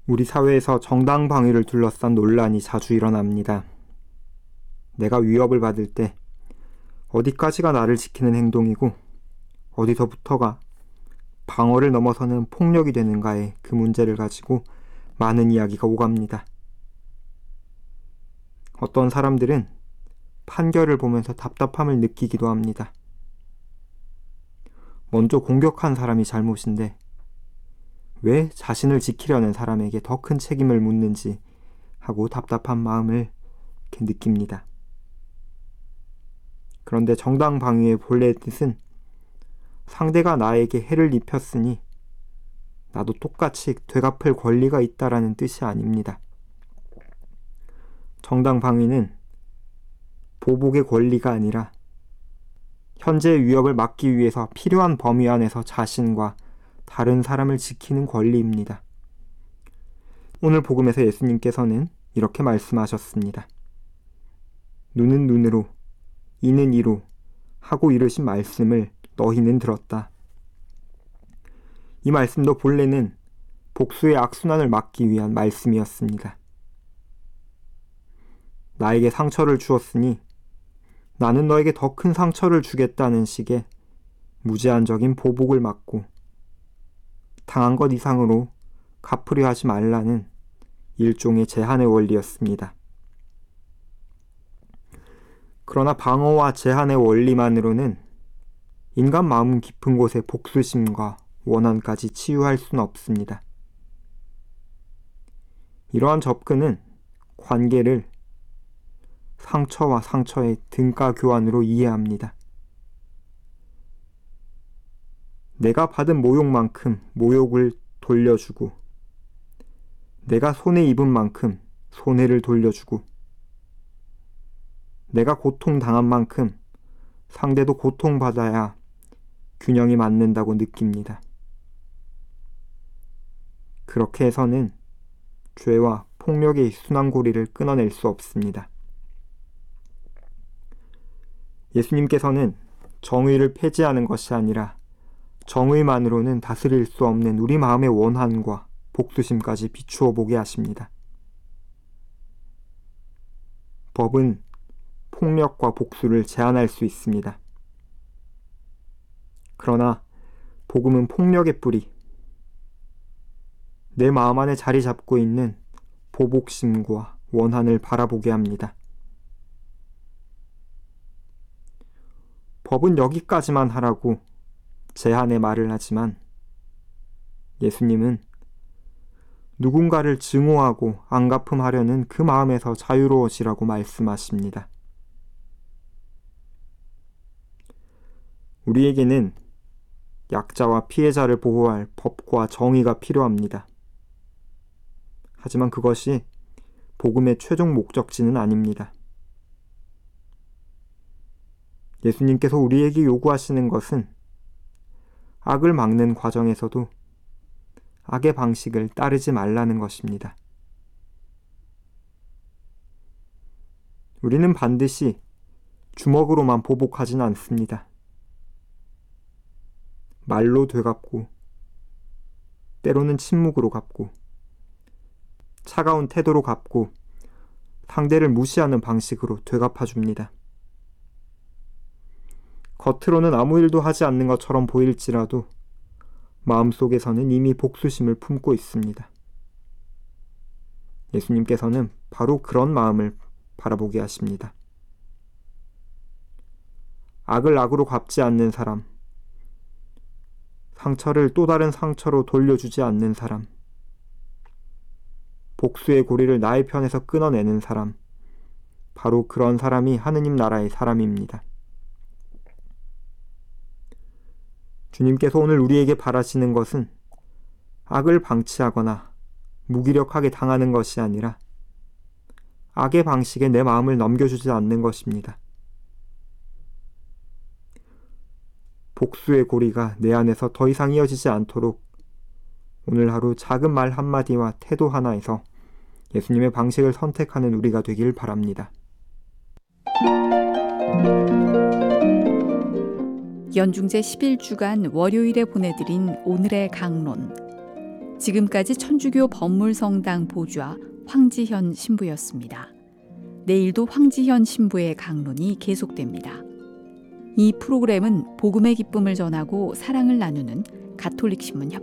우리 사회에서 정당 방위를 둘러싼 논란이 자주 일어납니다. 내가 위협을 받을 때 어디까지가 나를 지키는 행동이고 어디서부터가 방어를 넘어서는 폭력이 되는가에 그 문제를 가지고 많은 이야기가 오갑니다. 어떤 사람들은 판결을 보면서 답답함을 느끼기도 합니다. 먼저 공격한 사람이 잘못인데 왜 자신을 지키려는 사람에게 더 큰 책임을 묻는지 하고 답답한 마음을 이렇게 느낍니다. 그런데 정당 방위의 본래의 뜻은 상대가 나에게 해를 입혔으니 나도 똑같이 되갚을 권리가 있다라는 뜻이 아닙니다. 정당 방위는 보복의 권리가 아니라 현재의 위협을 막기 위해서 필요한 범위 안에서 자신과 다른 사람을 지키는 권리입니다. 오늘 복음에서 예수님께서는 이렇게 말씀하셨습니다. 눈은 눈으로, 이는 이로 하고 이르신 말씀을 너희는 들었다. 이 말씀도 본래는 복수의 악순환을 막기 위한 말씀이었습니다. 나에게 상처를 주었으니 나는 너에게 더 큰 상처를 주겠다는 식의 무제한적인 보복을 막고 당한 것 이상으로 갚으려 하지 말라는 일종의 제한의 원리였습니다. 그러나 방어와 제한의 원리만으로는 인간 마음 깊은 곳의 복수심과 원한까지 치유할 수는 없습니다. 이러한 접근은 관계를 상처와 상처의 등가 교환으로 이해합니다. 내가 받은 모욕만큼 모욕을 돌려주고 내가 손해 입은 만큼 손해를 돌려주고 내가 고통당한 만큼 상대도 고통받아야 균형이 맞는다고 느낍니다. 그렇게 해서는 죄와 폭력의 순환고리를 끊어낼 수 없습니다. 예수님께서는 정의를 폐지하는 것이 아니라 정의만으로는 다스릴 수 없는 우리 마음의 원한과 복수심까지 비추어 보게 하십니다. 법은 폭력과 복수를 제한할 수 있습니다. 그러나 복음은 폭력의 뿌리, 내 마음 안에 자리 잡고 있는 보복심과 원한을 바라보게 합니다. 법은 여기까지만 하라고 제한의 말을 하지만 예수님은 누군가를 증오하고 안갚음하려는 그 마음에서 자유로워지라고 말씀하십니다. 우리에게는 약자와 피해자를 보호할 법과 정의가 필요합니다. 하지만 그것이 복음의 최종 목적지는 아닙니다. 예수님께서 우리에게 요구하시는 것은 악을 막는 과정에서도 악의 방식을 따르지 말라는 것입니다. 우리는 반드시 주먹으로만 보복하진 않습니다. 말로 되갚고 때로는 침묵으로 갚고 차가운 태도로 갚고 상대를 무시하는 방식으로 되갚아줍니다. 겉으로는 아무 일도 하지 않는 것처럼 보일지라도 마음속에서는 이미 복수심을 품고 있습니다. 예수님께서는 바로 그런 마음을 바라보게 하십니다. 악을 악으로 갚지 않는 사람, 상처를 또 다른 상처로 돌려주지 않는 사람, 복수의 고리를 나의 편에서 끊어내는 사람, 바로 그런 사람이 하느님 나라의 사람입니다. 주님께서 오늘 우리에게 바라시는 것은 악을 방치하거나 무기력하게 당하는 것이 아니라 악의 방식에 내 마음을 넘겨주지 않는 것입니다. 복수의 고리가 내 안에서 더 이상 이어지지 않도록 오늘 하루 작은 말 한마디와 태도 하나에서 예수님의 방식을 선택하는 우리가 되길 바랍니다. 연중제 11주간 월요일에 보내드린 오늘의 강론. 지금까지 천주교 법물성당 보주아 황지현 신부였습니다. 내일도 황지현 신부의 강론이 계속됩니다. 이 프로그램은 복음의 기쁨을 전하고 사랑을 나누는 가톨릭 신문